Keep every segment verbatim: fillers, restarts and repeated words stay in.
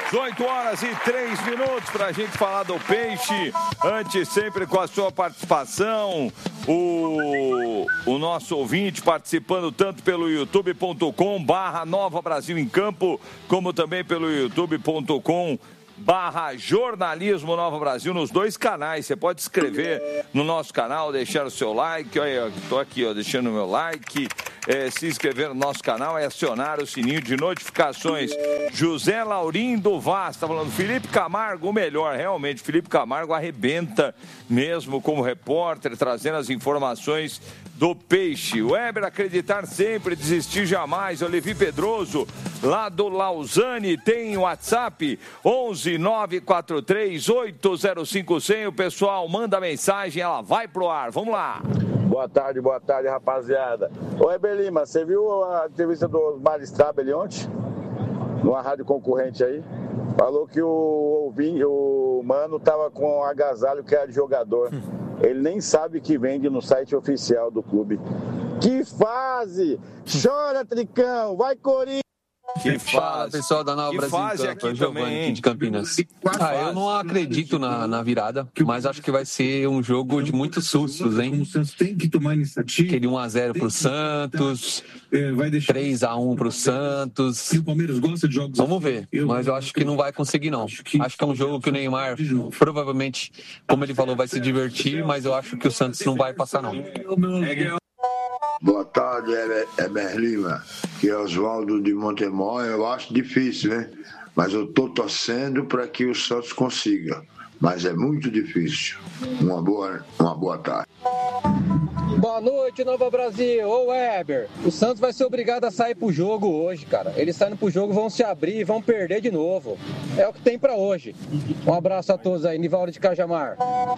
dezoito horas e três minutos para a gente falar do peixe. Antes, sempre com a sua participação, o, o nosso ouvinte participando tanto pelo youtube ponto com barra Nova Brasil em Campo, como também pelo youtube ponto com barra Jornalismo Nova Brasil, nos dois canais. Você pode escrever no nosso canal, deixar o seu like. Olha, estou aqui, ó, deixando o meu like. É, se inscrever no nosso canal é acionar o sininho de notificações. José Laurindo Vaz está falando, Felipe Camargo, o melhor, realmente, Felipe Camargo arrebenta mesmo como repórter, trazendo as informações do peixe. Weber, acreditar sempre, desistir jamais. Olevi Pedroso, lá do Lausanne, tem WhatsApp onze nove quatro três oito zero cinco zero zero. O pessoal manda mensagem, ela vai pro ar. Vamos lá. Boa tarde, boa tarde, rapaziada. Ô, Heber Lima, você viu a entrevista do Mário Strabel ontem? Numa rádio concorrente aí? Falou que o, o Mano tava com um agasalho que era de jogador. Ele nem sabe que vende no site oficial do clube. Que fase! Chora, Tricão! Vai, Corinthians! Que fala, pessoal da Nova Brasil em Campo, é Giovanni aqui de Campinas. Ah, eu não acredito na, na virada, mas acho que vai ser um jogo de muitos sustos, hein? Aquele um a zero pro Santos, três a um pro Santos. Vamos ver, mas eu acho que não vai conseguir, não. Acho que é um jogo que o Neymar, provavelmente, como ele falou, vai se divertir, mas eu acho que o Santos não vai passar, não. Boa tarde, Heber Lima, que é Oswaldo de Montemor. Eu acho difícil, né? Mas eu estou torcendo para que o Santos consiga. Mas é muito difícil. Uma boa, uma boa tarde. Boa noite, Nova Brasil. Ô, Weber, o Santos vai ser obrigado a sair pro jogo hoje, cara. Eles saindo pro jogo, vão se abrir e vão perder de novo. É o que tem para hoje. Um abraço a todos aí. Nivaldo de Cajamar.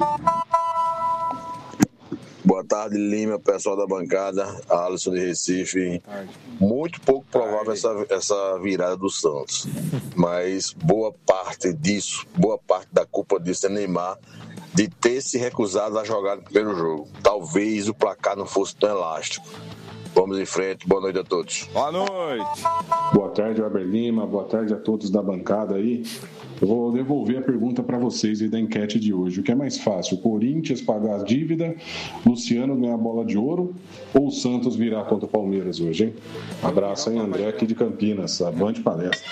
Boa tarde, Lima, pessoal da bancada, Alisson de Recife. Muito pouco provável essa, essa virada do Santos, mas boa parte disso, boa parte da culpa disso é Neymar, de ter se recusado a jogar no primeiro jogo. Talvez o placar não fosse tão elástico. Vamos em frente, boa noite a todos. Boa noite. Boa tarde, Weber Lima, boa tarde a todos da bancada aí. Eu vou devolver a pergunta para vocês aí da enquete de hoje. O que é mais fácil, o Corinthians pagar a dívida, Luciano ganhar a bola de ouro ou o Santos virar contra o Palmeiras hoje, hein? Abraço aí, André, aqui de Campinas. Avante palestra.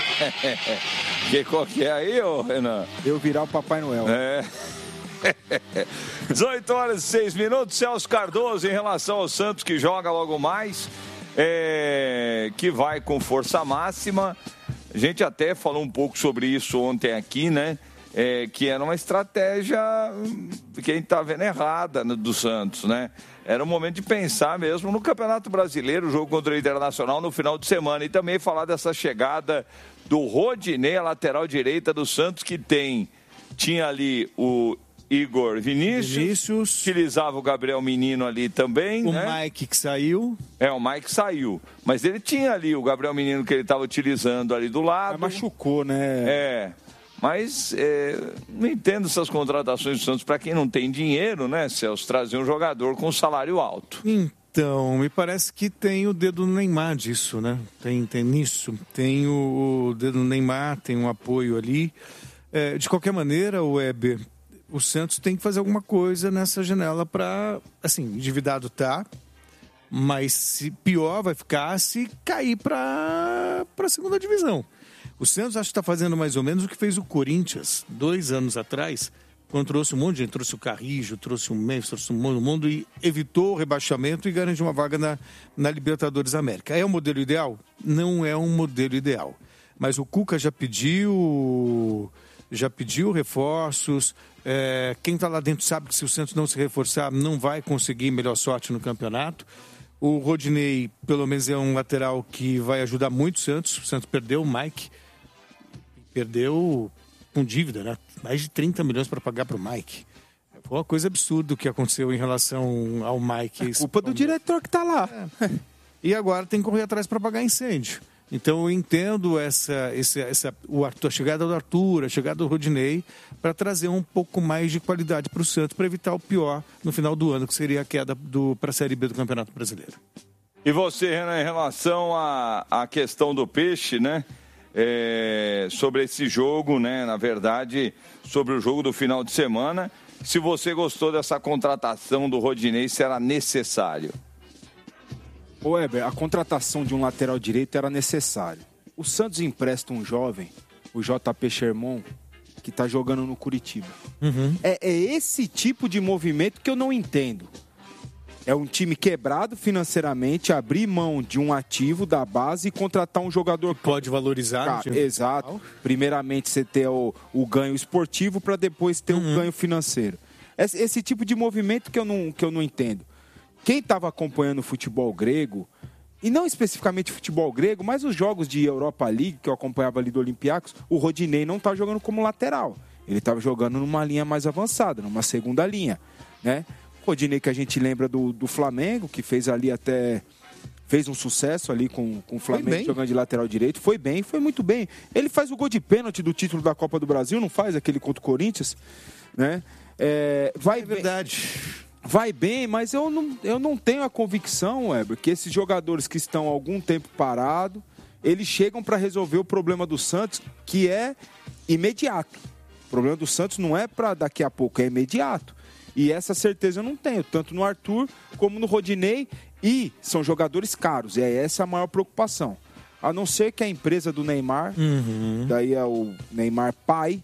Que qual que é aí, ô Renan? Eu virar o Papai Noel. É. dezoito horas e seis minutos, Celso Cardoso em relação ao Santos que joga logo mais, é, que vai com força máxima. A gente até falou um pouco sobre isso ontem aqui, né? É, que era uma estratégia que a gente tá vendo errada no, do Santos, né? Era o momento de pensar mesmo no Campeonato Brasileiro, o jogo contra o Internacional no final de semana, e também falar dessa chegada do Rodinei, a lateral direita do Santos, que tem, tinha ali o Igor Vinícius, Vinícius, utilizava o Gabriel Menino ali também, o né? Mike que saiu. É, o Mike saiu. Mas ele tinha ali o Gabriel Menino que ele estava utilizando ali do lado. Mas machucou, né? É, mas é, não entendo essas contratações do Santos para quem não tem dinheiro, né, Celso? Trazer um jogador com salário alto. Então, me parece que tem o dedo no Neymar disso, né? Tem, tem nisso. Tem o dedo no Neymar, tem um apoio ali. É, de qualquer maneira, o Weber, o Santos tem que fazer alguma coisa nessa janela para, assim, endividado tá, mas se pior vai ficar se cair para a segunda divisão. O Santos acho que está fazendo mais ou menos o que fez o Corinthians dois anos atrás, quando trouxe um monte de gente, trouxe o Carrijo, trouxe o Memphis, trouxe um monte de mundo e evitou o rebaixamento e garantiu uma vaga na, na Libertadores América. É o modelo ideal? Não é um modelo ideal. Mas o Cuca já pediu... já pediu reforços, é, quem está lá dentro sabe que se o Santos não se reforçar, não vai conseguir melhor sorte no campeonato. O Rodinei, pelo menos, é um lateral que vai ajudar muito o Santos. O Santos perdeu o Mike, perdeu com dívida, né? Mais de trinta milhões para pagar para o Mike. Foi uma coisa absurda o que aconteceu em relação ao Mike. É culpa do diretor que está lá. É. E agora tem que correr atrás para pagar incêndio. Então eu entendo essa, essa, essa, o Arthur, a chegada do Arthur, a chegada do Rodinei, para trazer um pouco mais de qualidade para o Santos, para evitar o pior no final do ano, que seria a queda para a Série B do Campeonato Brasileiro. E você, Renan, em relação à, à questão do peixe, né? é, sobre esse jogo, né? Na verdade, sobre o jogo do final de semana. Se você gostou dessa contratação do Rodinei, se era necessário. Ô, Weber, a contratação de um lateral direito era necessário. O Santos empresta um jovem, o J P Sherman, que está jogando no Curitiba. Uhum. É, é esse tipo de movimento que eu não entendo. É um time quebrado financeiramente, abrir mão de um ativo da base e contratar um jogador... Pode valorizar. Cara, exato. Primeiramente você ter o, o ganho esportivo para depois ter uhum. o ganho financeiro. Esse, esse tipo de movimento que eu não, que eu não entendo. Quem estava acompanhando o futebol grego, e não especificamente futebol grego, mas os jogos de Europa League, que eu acompanhava ali do Olympiacos, o Rodinei não estava jogando como lateral. Ele estava jogando numa linha mais avançada, numa segunda linha, né? Rodinei, que a gente lembra do, do Flamengo, que fez ali até... Fez um sucesso ali com, com o Flamengo jogando de lateral direito. Foi bem, foi muito bem. Ele faz o gol de pênalti do título da Copa do Brasil, não faz aquele contra o Corinthians, né? É, vai é verdade. Bem, vai bem, mas eu não, eu não tenho a convicção, Weber, que esses jogadores que estão há algum tempo parados, eles chegam para resolver o problema do Santos, que é imediato. O problema do Santos não é para daqui a pouco, é imediato. E essa certeza eu não tenho, tanto no Arthur como no Rodinei. E são jogadores caros, e é essa a maior preocupação. A não ser que a empresa do Neymar, uhum. daí é o Neymar pai,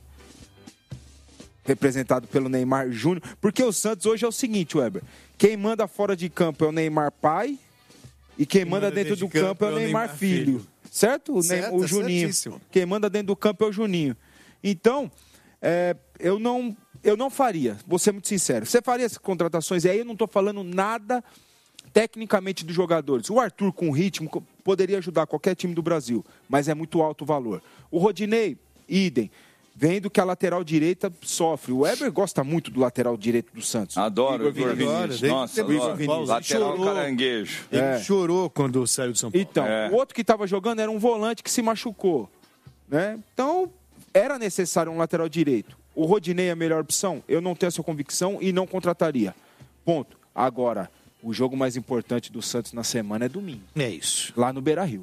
representado pelo Neymar Júnior. Porque o Santos hoje é o seguinte, Weber. Quem manda fora de campo é o Neymar pai e quem, quem manda, manda dentro do campo, campo é o Neymar, Neymar filho. filho. Certo? O, certo, o Juninho. Certíssimo. Quem manda dentro do campo é o Juninho. Então, é, eu não... Eu não faria, vou ser muito sincero. Você faria essas contratações? E aí eu não estou falando nada tecnicamente dos jogadores. O Arthur, com ritmo, poderia ajudar qualquer time do Brasil, mas é muito alto o valor. O Rodinei, idem. Vendo que a lateral direita sofre. O Weber gosta muito do lateral direito do Santos. Adoro o Igor Vinícius. Nossa, adoro. Vinícius. Lateral chorou, caranguejo. Ele é. chorou quando saiu de São Paulo. Então, é. o outro que estava jogando era um volante que se machucou. Né? Então, era necessário um lateral direito. O Rodinei é a melhor opção? Eu não tenho essa convicção e não contrataria. Ponto. Agora, o jogo mais importante do Santos na semana é domingo. É isso. Lá no Beira-Rio.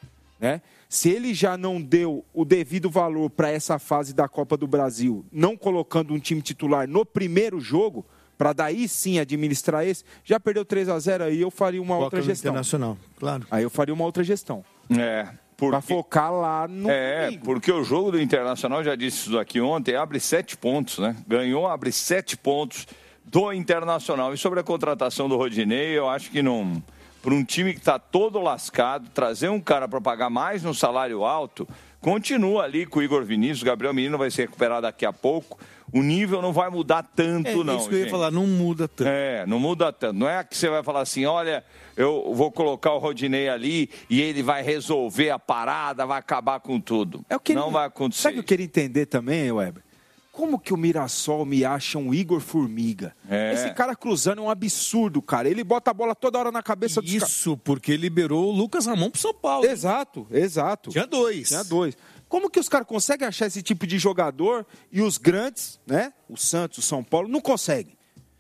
Né? Se ele já não deu o devido valor para essa fase da Copa do Brasil, não colocando um time titular no primeiro jogo, para daí sim administrar esse, já perdeu três a zero, aí eu faria uma Foca outra gestão. Internacional, claro. Aí eu faria uma outra gestão. É. Porque... Para focar lá no... É, domingo. Porque o jogo do Internacional, já disse isso aqui ontem, abre sete pontos, né? Ganhou, abre sete pontos do Internacional. E sobre a contratação do Rodinei, eu acho que não... Para um time que está todo lascado, trazer um cara para pagar mais no salário alto, continua ali com o Igor Vinícius, o Gabriel Menino vai se recuperar daqui a pouco. O nível não vai mudar tanto, é, não. Isso que eu ia gente. falar, não muda tanto. É, não muda tanto. Não é que você vai falar assim, olha, eu vou colocar o Rodinei ali e ele vai resolver a parada, vai acabar com tudo. É o que não ele... vai acontecer. Sabe o que eu queria entender também, Weber? Como que o Mirassol me acha um Igor Formiga? É. Esse cara cruzando é um absurdo, cara. Ele bota a bola toda hora na cabeça dos caras. Isso, porque liberou o Lucas Ramon pro São Paulo. Exato, exato. Tinha dois. Tinha dois. Como que os caras conseguem achar esse tipo de jogador e os grandes, né? O Santos, o São Paulo, não conseguem.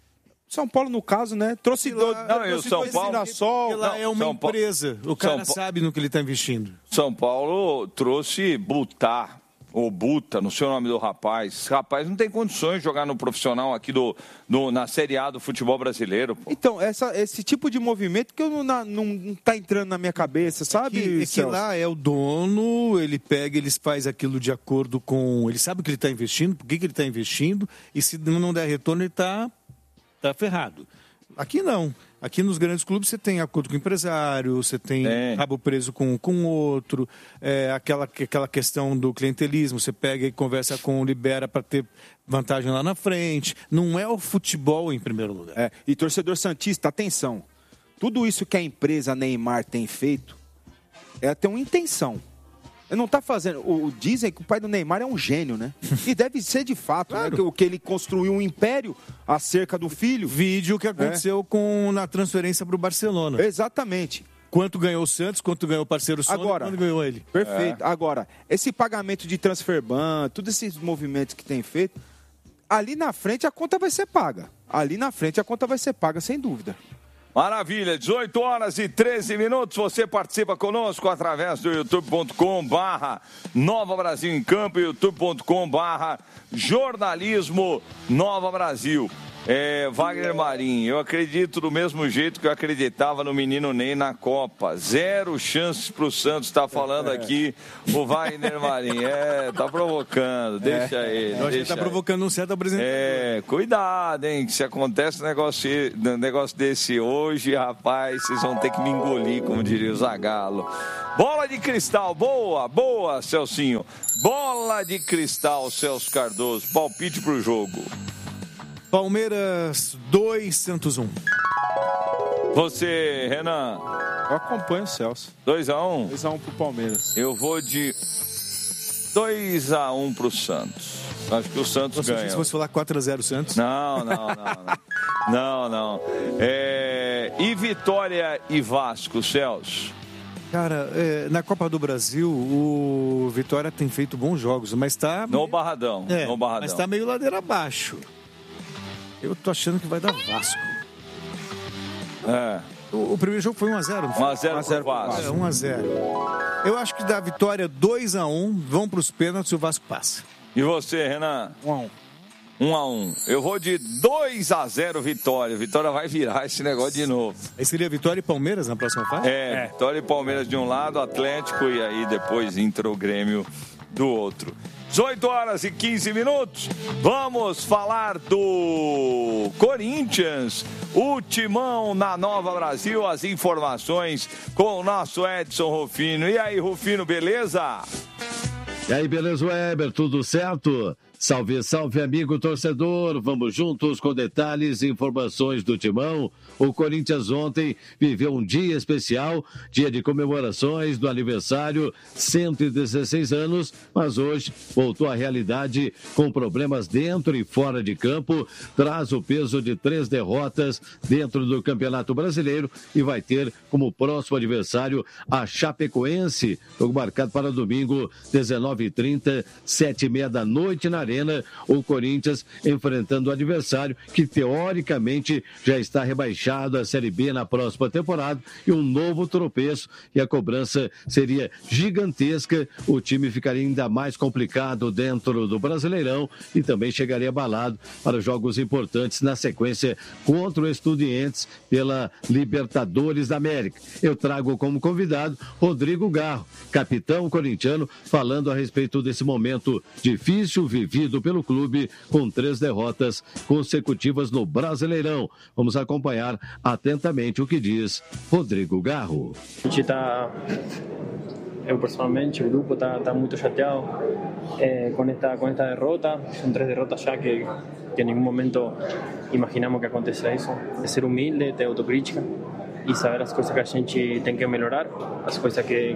São Paulo, no caso, né? Trouxe dois. Não, e o São Paulo... Mirassol. Ela é uma São empresa. O cara São sabe no que ele está investindo. São Paulo trouxe Butá. Ou Buta, não sei o nome do rapaz. Esse rapaz não tem condições de jogar no profissional aqui do, do, na Série A do futebol brasileiro. Pô. Então, essa, esse tipo de movimento que eu não, não, não tá entrando na minha cabeça, sabe? É que, é que lá é o dono, ele pega, ele faz aquilo de acordo com... Ele sabe o que ele está investindo, por que, que ele está investindo, e se não der retorno, ele está tá ferrado. Aqui não. Aqui nos grandes clubes você tem acordo com o empresário, você tem é. rabo preso com com outro, é, aquela, aquela questão do clientelismo, você pega e conversa com o Libera para ter vantagem lá na frente. Não é o futebol em primeiro lugar. É. E torcedor santista, atenção, tudo isso que a empresa Neymar tem feito é ter uma intenção. Ele não está fazendo... O, dizem que o pai do Neymar é um gênio, né? E deve ser de fato, claro. Né? Que, que ele construiu um império acerca do filho. Vídeo que aconteceu é. com, na transferência para o Barcelona. Exatamente. Quanto ganhou o Santos, quanto ganhou o parceiro Sony, Agora, quanto ganhou ele. Perfeito. É. Agora, esse pagamento de transferban, todos esses movimentos que tem feito, ali na frente a conta vai ser paga. Ali na frente a conta vai ser paga, sem dúvida. Maravilha, dezoito horas e treze minutos, você participa conosco através do youtube ponto com barra Nova Brasil em Campo, youtube ponto com barra Jornalismo Nova Brasil. É, Wagner Marinho, eu acredito do mesmo jeito que eu acreditava no menino Ney na Copa. Zero chances pro Santos, tá falando aqui o Wagner Marinho. É, tá provocando, deixa é. ele. Eu acho que ele tá aí. provocando um certo apresentador. É, cuidado, hein, que se acontece um negócio, um negócio desse hoje, rapaz, vocês vão ter que me engolir, como diria o Zagallo. Bola de cristal, boa, boa, Celcinho. Bola de cristal, Celso Cardoso. Palpite pro jogo. Palmeiras dois, Santos um. Você, Renan? Eu acompanho o Celso. dois a um? dois a um pro Palmeiras. Eu vou de dois a um pro Santos. Acho que o Santos Você ganha. Se você falar quatro a zero Santos? Não, não, não. Não, não. não. É... E Vitória e Vasco, Celso? Cara, é, na Copa do Brasil, o Vitória tem feito bons jogos, mas tá... No Barradão, é, no Barradão. Mas tá meio ladeira abaixo. Eu tô achando que vai dar Vasco. É. O, o primeiro jogo foi um a zero. um a zero pro Vasco. É, um a zero. Eu acho que dá Vitória dois a um, vão pros pênaltis e o Vasco passa. E você, Renan? um a um. um a um. Eu vou de dois a zero Vitória. Vitória vai virar esse negócio de novo. Aí seria Vitória e Palmeiras na próxima fase? É, é. Vitória e Palmeiras de um lado, Atlético e aí depois entra o Grêmio do outro. dezoito horas e quinze minutos, vamos falar do Corinthians, o Timão na Nova Brasil, as informações com o nosso Edson Rufino. E aí, Rufino, beleza? E aí, beleza, Weber, tudo certo? Salve, salve, amigo torcedor. Vamos juntos com detalhes e informações do Timão. O Corinthians ontem viveu um dia especial, dia de comemorações do aniversário, cento e dezesseis anos, mas hoje voltou à realidade com problemas dentro e fora de campo, traz o peso de três derrotas dentro do Campeonato Brasileiro e vai ter como próximo adversário a Chapecoense, jogo marcado para domingo, dezenove e trinta, sete e meia da noite na Arena, o Corinthians enfrentando o adversário que teoricamente já está rebaixado à Série B na próxima temporada e um novo tropeço e a cobrança seria gigantesca, o time ficaria ainda mais complicado dentro do Brasileirão e também chegaria abalado para jogos importantes na sequência contra o Estudiantes pela Libertadores da América. Eu trago como convidado Rodrigo Garro, capitão corintiano, falando a respeito desse momento difícil vivido pelo clube com três derrotas consecutivas no Brasileirão. Vamos acompanhar atentamente o que diz Rodrigo Garro. A gente está, eu personalmente, o grupo está tá muito chateado eh, com, esta, com esta derrota. São três derrotas já que, que em nenhum momento imaginamos que aconteça isso. É ser humilde, ter autocrítica e saber as coisas que a gente tem que melhorar, as coisas que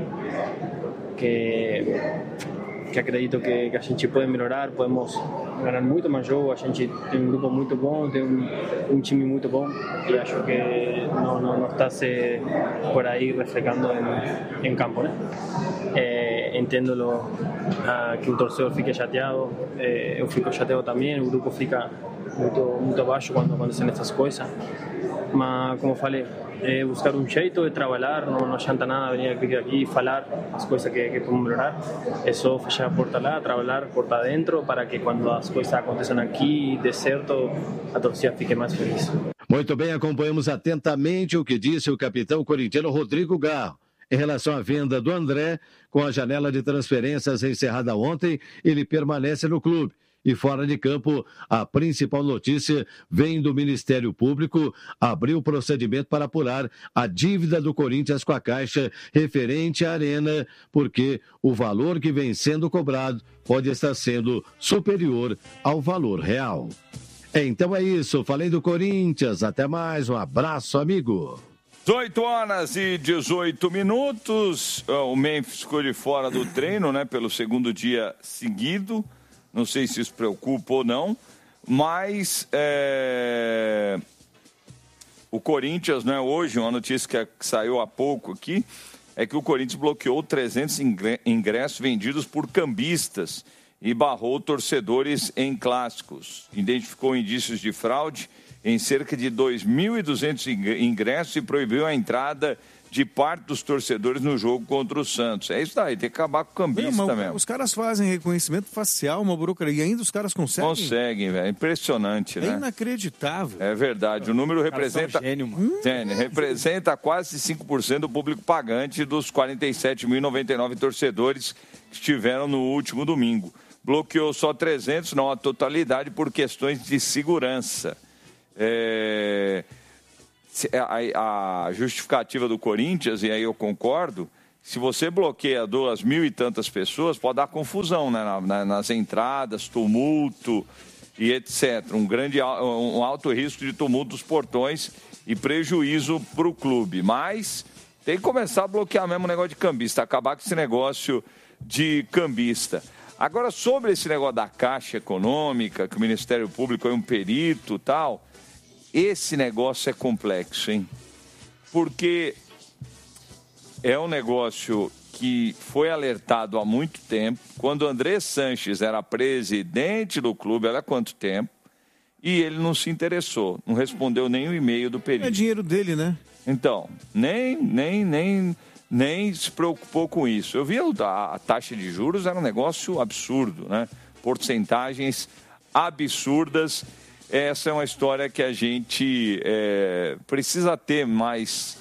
que que acredito que, que a gente pode melhorar, podemos ganhar muito mais jogo, a gente tem um grupo muito bom, tem um, um time muito bom e acho que não, não, não está se por aí reflejando em, em campo, né? Eh, entendo lo, ah, que o torcedor fique chateado, eh, eu fico chateado também, o grupo fica muito, muito baixo quando acontecem essas coisas, mas como falei, é buscar um jeito de trabalhar, não, não adianta nada vir aqui, aqui e falar as coisas que, que podemos melhorar, é só fechar a porta lá, trabalhar porta dentro para que quando as coisas aconteçam aqui dê certo, a torcida fique mais feliz. Muito bem, acompanhamos atentamente o que disse o capitão corintiano Rodrigo Garro. Em relação à venda do André, com a janela de transferências encerrada ontem, ele permanece no clube. E fora de campo, a principal notícia vem do Ministério Público, abriu o procedimento para apurar a dívida do Corinthians com a Caixa referente à Arena, porque o valor que vem sendo cobrado pode estar sendo superior ao valor real. Então é isso, falei do Corinthians, até mais, um abraço, amigo. dezoito horas e dezoito minutos, o Memphis ficou de fora do treino, né, pelo segundo dia seguido. Não sei se isso preocupa ou não, mas é... o Corinthians, né, hoje, uma notícia que saiu há pouco aqui, é que o Corinthians bloqueou trezentos ingressos vendidos por cambistas e barrou torcedores em clássicos. Identificou indícios de fraude em cerca de dois mil e duzentos ingressos e proibiu a entrada de parte dos torcedores no jogo contra o Santos. É isso daí, tem que acabar com o cambista Meu, mesmo. Os caras fazem reconhecimento facial, uma burocracia, e ainda os caras conseguem. Conseguem, velho. Impressionante, é né? É inacreditável. É verdade. O número representa... Gênio, mano. Gênio, representa quase cinco por cento do público pagante dos quarenta e sete mil e noventa e nove torcedores que estiveram no último domingo. Bloqueou só trezentos, não a totalidade, por questões de segurança. É... A justificativa do Corinthians, e aí eu concordo, se você bloqueia duas mil e tantas pessoas, pode dar confusão, né? Nas entradas, tumulto e etcétera. Um, grande, um alto risco de tumulto dos portões e prejuízo para o clube. Mas tem que começar a bloquear mesmo o negócio de cambista, acabar com esse negócio de cambista. Agora, sobre esse negócio da Caixa Econômica, que o Ministério Público é um perito e tal... Esse negócio é complexo, hein? Porque é um negócio que foi alertado há muito tempo. Quando o André Sanches era presidente do clube, há quanto tempo? E ele não se interessou, não respondeu nem o e-mail do perito. É dinheiro dele, né? Então, nem, nem, nem, nem se preocupou com isso. Eu vi a, a taxa de juros, era um negócio absurdo, né? Porcentagens absurdas. Essa é uma história que a gente é, precisa ter mais...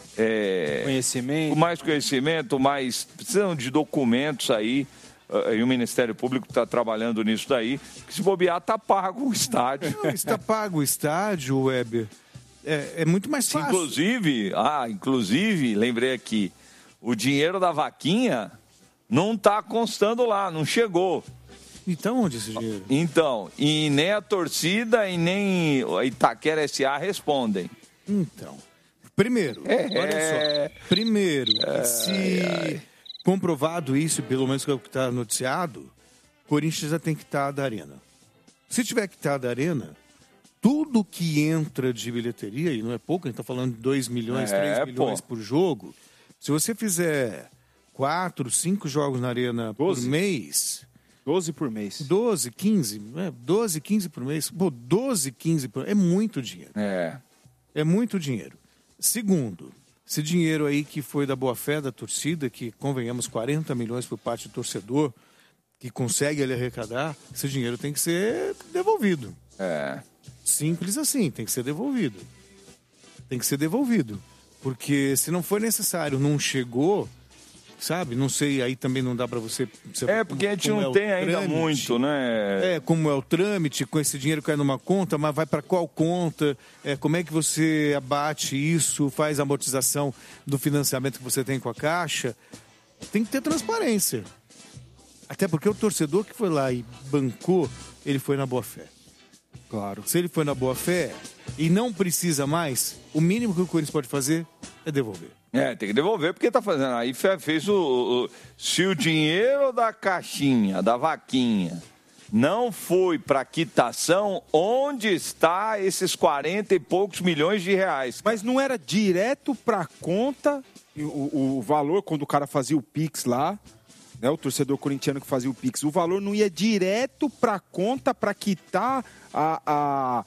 É, conhecimento. Mais conhecimento, mais... Precisam de documentos aí, e o Ministério Público está trabalhando nisso daí, que se bobear, está pago o estádio. Não, está pago o estádio, Weber. É, é muito mais fácil. Inclusive, ah, inclusive, lembrei aqui, o dinheiro da vaquinha não está constando lá, não chegou. Então, onde esse dinheiro? Então, e nem a torcida e nem a Itaquera S A respondem. Então, primeiro, é, olha só. Primeiro, é, se ai. comprovado isso, pelo menos que é o que está noticiado, Corinthians já tem que estar da arena. Se tiver que estar da arena, tudo que entra de bilheteria, e não é pouco, a gente está falando de dois milhões, é, três milhões pô. por jogo, se você fizer quatro, cinco jogos na arena doze por mês... doze por mês. doze, quinze, é, doze, quinze por mês. Pô, doze, quinze por mês. É muito dinheiro. É. É muito dinheiro. Segundo, esse dinheiro aí que foi da boa-fé da torcida, que convenhamos quarenta milhões por parte do torcedor, que consegue ele arrecadar, esse dinheiro tem que ser devolvido. É. Simples assim, tem que ser devolvido. Tem que ser devolvido. Porque se não for necessário, não chegou... Sabe? Não sei, aí também não dá para você... você... É, porque a gente não é tem ainda trâmite, muito, né? É, como é o trâmite, com esse dinheiro cai numa conta, mas vai para qual conta? É, como é que você abate isso, faz a amortização do financiamento que você tem com a Caixa? Tem que ter transparência. Até porque o torcedor que foi lá e bancou, ele foi na boa-fé. Claro. Se ele foi na boa-fé e não precisa mais, o mínimo que o Corinthians pode fazer é devolver. É, tem que devolver porque tá fazendo. Aí fez o, o. Se o dinheiro da caixinha, da vaquinha, não foi para quitação, onde está esses quarenta e poucos milhões de reais? Mas não era direto para conta o, o valor, quando o cara fazia o Pix lá, né, o torcedor corintiano que fazia o Pix, o valor não ia direto para conta para quitar a, a,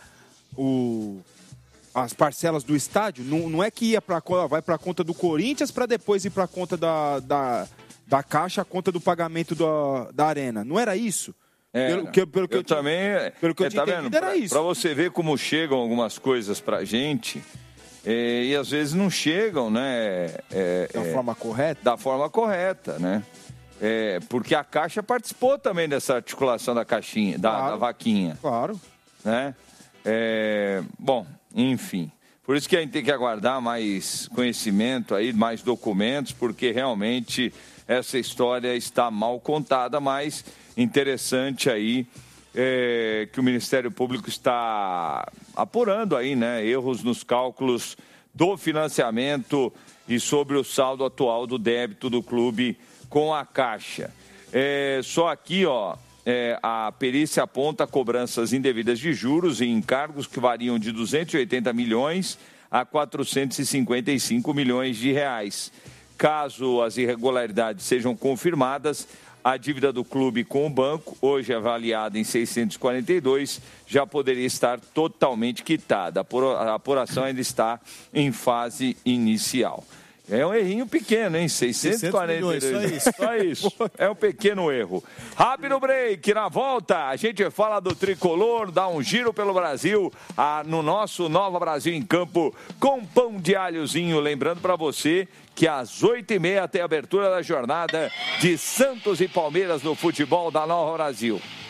o. as parcelas do estádio, não, não é que ia pra, vai para a conta do Corinthians para depois ir para a conta da, da, da Caixa, a conta do pagamento da, da Arena. Não era isso? É, pelo que, pelo que eu, eu também, pelo que eu é, tá vendo, era isso. Para você ver como chegam algumas coisas para a gente, é, e às vezes não chegam, né? É, da é, forma correta? Da forma correta, né? É, porque a Caixa participou também dessa articulação da caixinha, da, claro, da vaquinha. Claro. Né? É, bom... Enfim, por isso que a gente tem que aguardar mais conhecimento aí, mais documentos, porque realmente essa história está mal contada, mas interessante aí é, que o Ministério Público está apurando aí, né, erros nos cálculos do financiamento e sobre o saldo atual do débito do clube com a Caixa. É, só aqui, ó... É, a perícia aponta cobranças indevidas de juros e encargos que variam de duzentos e oitenta milhões a quatrocentos e cinquenta e cinco milhões de reais. Caso as irregularidades sejam confirmadas, A dívida do clube com o banco, hoje avaliada em seiscentos e quarenta e dois, já poderia estar totalmente quitada. A apuração ainda está em fase inicial. É um errinho pequeno, hein? seiscentos e quarenta e dois. Milhões, só isso. Só isso. É um pequeno erro. Rápido break. Na volta, a gente fala do tricolor, dá um giro pelo Brasil, ah, no nosso Nova Brasil em Campo, com pão de alhozinho. Lembrando para você que às oito e meia tem a abertura da jornada de Santos e Palmeiras no futebol da Nova Brasil.